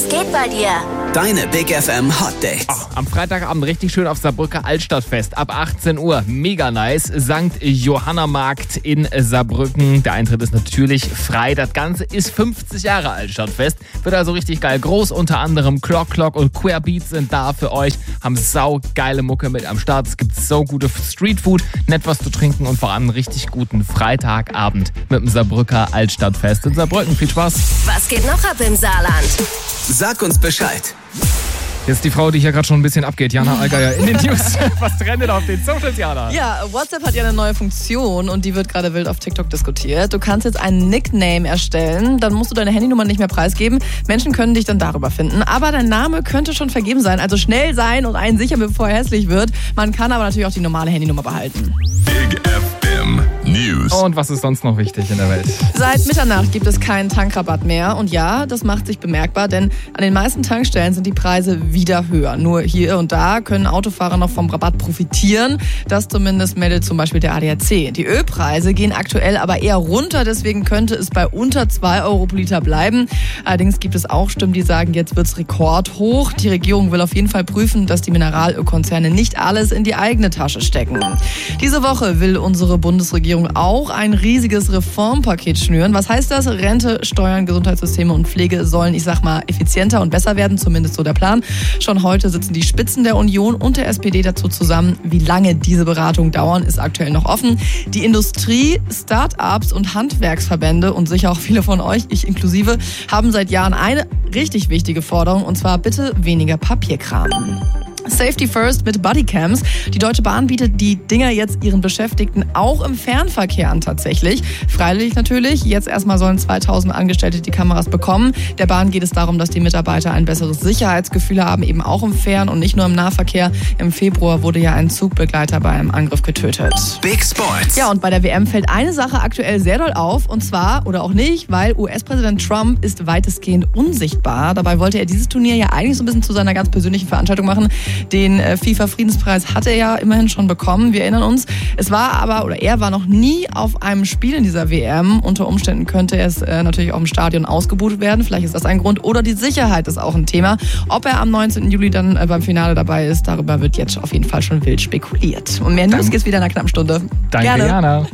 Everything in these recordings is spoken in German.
Was geht bei dir? Deine Big FM Hot Dates. Am Freitagabend richtig schön auf Saarbrücker Altstadtfest. Ab 18 Uhr. Mega nice. St. Johanna Markt in Saarbrücken. Der Eintritt ist natürlich frei. Das Ganze ist 50 Jahre Altstadtfest. Wird also richtig geil. Groß, unter anderem Clock und Queer Beats sind da für euch. Haben saugeile Mucke mit am Start. Es gibt so gute Streetfood, nett was zu trinken und vor allem einen richtig guten Freitagabend mit dem Saarbrücker Altstadtfest in Saarbrücken. Viel Spaß. Was geht noch ab im Saarland? Sag uns Bescheid. Jetzt die Frau, die hier gerade schon ein bisschen abgeht, Jana Allgeier in den News. Was trendet auf den Socials, Jana? Ja, WhatsApp hat ja eine neue Funktion und die wird gerade wild auf TikTok diskutiert. Du kannst jetzt einen Nickname erstellen, dann musst du deine Handynummer nicht mehr preisgeben. Menschen können dich dann darüber finden, aber dein Name könnte schon vergeben sein. Also schnell sein und einen sichern, bevor er hässlich wird. Man kann aber natürlich auch die normale Handynummer behalten. Big FM News. Und was ist sonst noch wichtig in der Welt? Seit Mitternacht gibt es keinen Tankrabatt mehr. Und ja, das macht sich bemerkbar, denn an den meisten Tankstellen sind die Preise wieder höher. Nur hier und da können Autofahrer noch vom Rabatt profitieren. Das zumindest meldet zum Beispiel der ADAC. Die Ölpreise gehen aktuell aber eher runter, deswegen könnte es bei unter 2 Euro pro Liter bleiben. Allerdings gibt es auch Stimmen, die sagen, jetzt wird es rekordhoch. Die Regierung will auf jeden Fall prüfen, dass die Mineralölkonzerne nicht alles in die eigene Tasche stecken. Diese Woche will unsere Bundesregierung auch ein riesiges Reformpaket schnüren. Was heißt das? Rente, Steuern, Gesundheitssysteme und Pflege sollen, effizienter und besser werden, zumindest so der Plan. Schon heute sitzen die Spitzen der Union und der SPD dazu zusammen. Wie lange diese Beratungen dauern, ist aktuell noch offen. Die Industrie, Start-ups und Handwerksverbände und sicher auch viele von euch, ich inklusive, haben seit Jahren eine richtig wichtige Forderung, und zwar bitte weniger Papierkram. Safety First mit Bodycams. Die Deutsche Bahn bietet die Dinger jetzt ihren Beschäftigten auch im Fernverkehr an tatsächlich. Freiwillig natürlich. Jetzt erstmal sollen 2000 Angestellte die Kameras bekommen. Der Bahn geht es darum, dass die Mitarbeiter ein besseres Sicherheitsgefühl haben, eben auch im Fern- und nicht nur im Nahverkehr. Im Februar wurde ja ein Zugbegleiter bei einem Angriff getötet. Big Sports. Ja, und bei der WM fällt eine Sache aktuell sehr doll auf, und zwar, oder auch nicht, weil US-Präsident Trump ist weitestgehend unsichtbar. Dabei wollte er dieses Turnier ja eigentlich so ein bisschen zu seiner ganz persönlichen Veranstaltung machen. Den FIFA-Friedenspreis hat er ja immerhin schon bekommen, wir erinnern uns. Er war noch nie auf einem Spiel in dieser WM. Unter Umständen könnte es natürlich auch im Stadion ausgebucht werden. Vielleicht ist das ein Grund. Oder die Sicherheit ist auch ein Thema. Ob er am 19. Juli dann beim Finale dabei ist, darüber wird jetzt auf jeden Fall schon wild spekuliert. Und mehr News gibt's wieder in einer knappen Stunde. Danke, Gerne. Jana.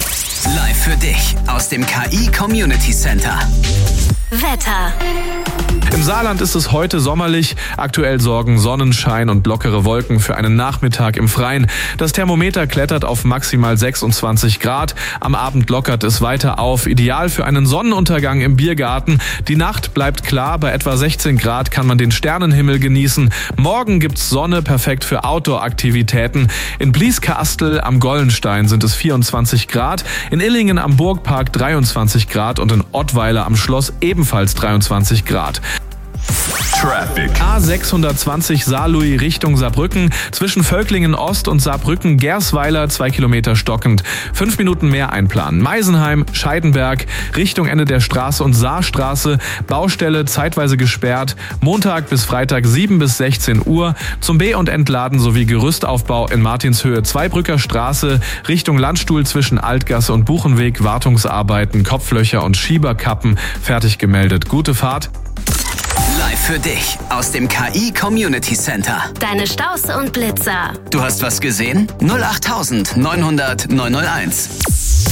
Live für dich aus dem KI Community Center. Wetter. Im Saarland ist es heute sommerlich. Aktuell sorgen Sonnenschein und lockere Wolken für einen Nachmittag im Freien. Das Thermometer klettert auf maximal 26 Grad. Am Abend lockert es weiter auf. Ideal für einen Sonnenuntergang im Biergarten. Die Nacht bleibt klar. Bei etwa 16 Grad kann man den Sternenhimmel genießen. Morgen gibt's Sonne, perfekt für Outdoor-Aktivitäten. In Blieskastel am Gollenstein sind es 24 Grad. In Illingen am Burgpark 23 Grad und in Ottweiler am Schloss ebenfalls 23 Grad. Traffic. A620 Saarlouis Richtung Saarbrücken. Zwischen Völklingen Ost und Saarbrücken Gersweiler 2 Kilometer stockend. 5 Minuten mehr einplanen. Meisenheim, Scheidenberg, Richtung Ende der Straße und Saarstraße. Baustelle zeitweise gesperrt. Montag bis Freitag 7 bis 16 Uhr. Zum Be- und Entladen sowie Gerüstaufbau in Martinshöhe Zweibrücker Straße. Richtung Landstuhl zwischen Altgasse und Buchenweg. Wartungsarbeiten, Kopflöcher und Schieberkappen. Fertig gemeldet. Gute Fahrt. Live für dich aus dem KI Community Center. Deine Staus und Blitzer. Du hast was gesehen? 08900 901.